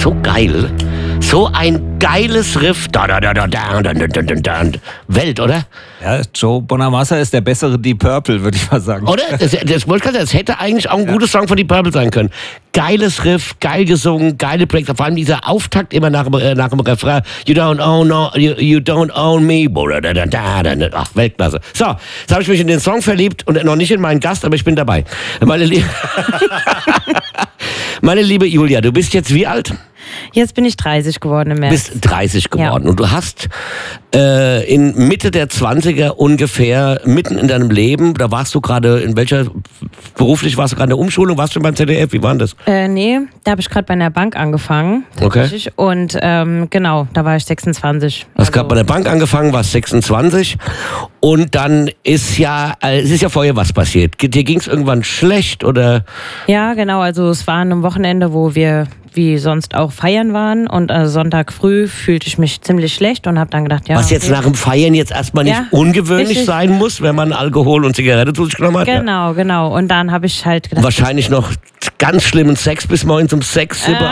so geil. So ein geiles Riff. Welt, oder? Ja, Joe Bonamassa ist der bessere Deep Purple, würde ich mal sagen. Oder? Das hätte eigentlich auch ein gutes Song von Deep Purple sein können. Geiles Riff, geil gesungen, geile Breaks. Vor allem dieser Auftakt immer nach dem Refrain. You don't own me. Ach, Weltklasse. So, jetzt habe ich mich in den Song verliebt und noch nicht in meinen Gast, aber ich bin dabei. Meine liebe Julia, du bist jetzt wie alt? Jetzt bin ich 30 geworden im März. Bist 30 geworden. Ja. Und du hast in Mitte der 20er ungefähr, mitten in deinem Leben, da warst du gerade, beruflich warst du gerade in der Umschulung, warst du beim ZDF, wie war das? Nee, da habe ich gerade bei einer Bank angefangen. Okay. Und genau, da war ich 26. Hast gerade bei der Bank angefangen, warst 26 und dann es ist ja vorher was passiert. Dir ging es irgendwann schlecht oder? Ja, genau, also es war an einem Wochenende, wo wir wie sonst auch feiern waren und Sonntag früh fühlte ich mich ziemlich schlecht und habe dann gedacht, ja. Was jetzt nach dem Feiern jetzt erstmal nicht ungewöhnlich richtig sein muss, wenn man Alkohol und Zigarette zu sich genommen hat. Genau. Und dann habe ich halt gedacht. Wahrscheinlich noch ganz schlimmen Sex bis morgens um 6, 7